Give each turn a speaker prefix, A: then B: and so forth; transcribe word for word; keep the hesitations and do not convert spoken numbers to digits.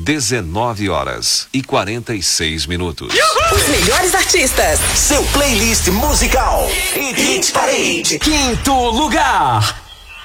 A: dezenove horas e quarenta e seis minutos.
B: Os melhores artistas.
C: Seu playlist musical. Hit Parade.
D: Quinto lugar.